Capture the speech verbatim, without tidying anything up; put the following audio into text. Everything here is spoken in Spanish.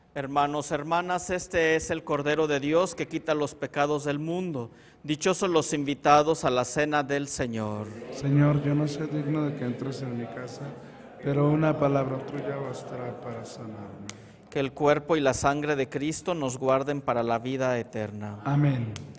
Hermanos, hermanas, este es el Cordero de Dios que quita los pecados del mundo. Dichosos los invitados a la cena del Señor. Señor, yo no soy digno de que entres en mi casa, pero una palabra tuya bastará para sanarme. Que el cuerpo y la sangre de Cristo nos guarden para la vida eterna. Amén.